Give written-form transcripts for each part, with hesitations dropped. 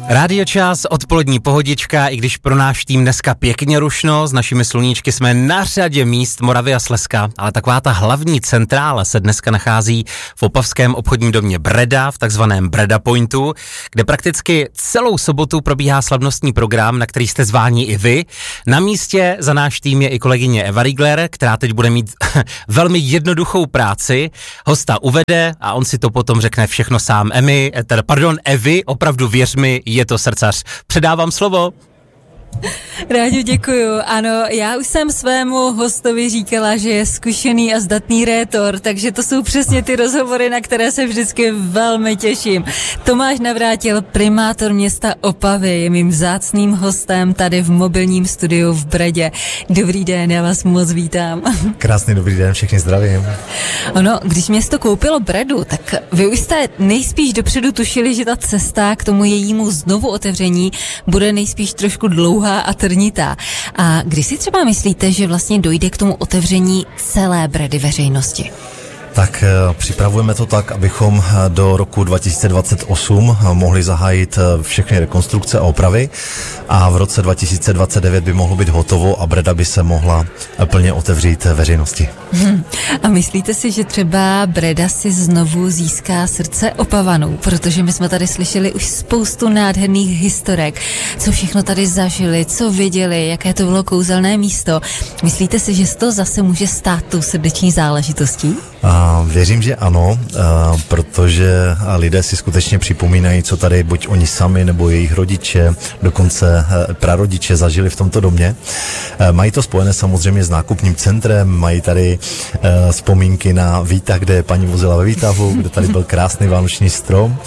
Rádio Čas, odpolední pohodička, i když pro náš tým dneska pěkně rušno, s našimi sluníčky jsme na řadě míst Moravy a Slezska, ale taková ta hlavní centrála se dneska nachází v opavském obchodním domě Breda, v takzvaném Breda Pointu, kde prakticky celou sobotu probíhá slavnostní program, na který jste zváni i vy. Na místě za náš tým je i kolegyně Eva Riegler, která teď bude mít velmi jednoduchou práci. Hosta uvede a on si to potom řekne všechno sám. Evi, opravdu věř mi, je to srdcař. Předávám slovo. Rádi děkuju. Ano, já už jsem svému hostovi říkala, že je zkušený a zdatný rétor, takže to jsou přesně ty rozhovory, na které se vždycky velmi těším. Tomáš Navrátil, primátor města Opavy, je mým vzácným hostem tady v mobilním studiu v Bredě. Dobrý den, já vás moc vítám. Krásný dobrý den, všechny zdravím. Ono, když město koupilo Bredu, tak vy už jste nejspíš dopředu tušili, že ta cesta k tomu jejímu znovu otevření bude nejspíš trošku dlouhá a trnitá. A kdy si třeba myslíte, že vlastně dojde k tomu otevření celé Bredy veřejnosti? Tak připravujeme to tak, abychom do roku 2028 mohli zahájit všechny rekonstrukce a opravy a v roce 2029 by mohlo být hotovo a Breda by se mohla plně otevřít veřejnosti. A myslíte si, že třeba Breda si znovu získá srdce Opavanů? Protože my jsme tady slyšeli už spoustu nádherných historek, co všechno tady zažili, co viděli, jaké to bylo kouzelné místo. Myslíte si, že to zase může stát tou srdeční záležitostí? Věřím, že ano, protože lidé si skutečně připomínají, co tady buď oni sami nebo jejich rodiče, dokonce prarodiče zažili v tomto domě. Mají to spojené samozřejmě s nákupním centrem, mají tady vzpomínky na výtah, kde paní vozila ve výtahu, kde tady byl krásný vánoční strom.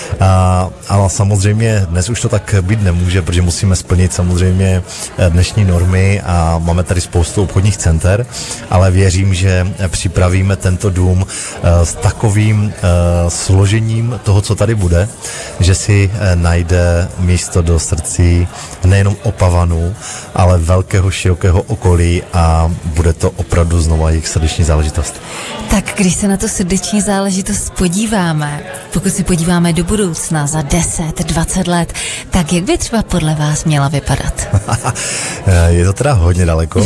Ale samozřejmě dnes už to tak být nemůže, protože musíme splnit samozřejmě dnešní normy a máme tady spoustu obchodních center, ale věřím, že připravíme tento dům s takovým složením toho, co tady bude, že si najde místo do srdcí nejenom Opavanů, ale velkého, širokého okolí a bude to opravdu znova jejich srdeční záležitost. Tak když se na tu srdeční záležitost podíváme, pokud si podíváme do budoucna za 10, 20 let, tak jak by třeba podle vás měla vypadat? Je to teda hodně daleko,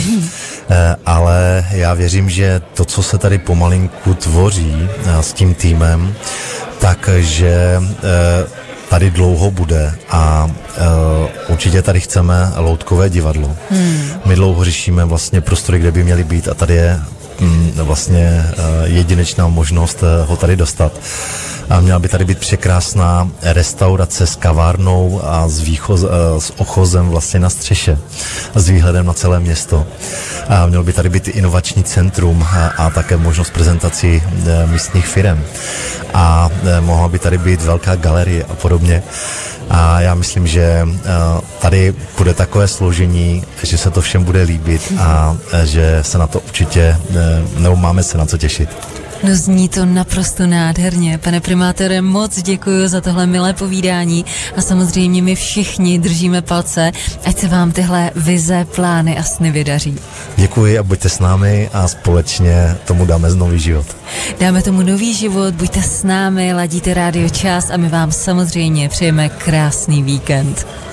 ale já věřím, že to, co se tady pomalinku tvoří s tím týmem, takže tady dlouho bude a určitě tady chceme loutkové divadlo. My dlouho řešíme vlastně prostory, kde by měly být a tady je vlastně jedinečná možnost ho tady dostat. A měla by tady být překrásná restaurace s kavárnou a s ochozem vlastně na střeše, s výhledem na celé město. A mělo by tady být inovační centrum a také možnost prezentací místních firem. A mohla by tady být velká galerie a podobně. A já myslím, že tady bude takové složení, že se to všem bude líbit a že se na to určitě, nebo máme se na co těšit. No zní to naprosto nádherně. Pane primátore, moc děkuji za tohle milé povídání a samozřejmě my všichni držíme palce, ať se vám tyhle vize, plány a sny vydaří. Děkuji a buďte s námi a společně tomu dáme nový život. Dáme tomu nový život, buďte s námi, ladíte Rádio Čas a my vám samozřejmě přejeme krásný víkend.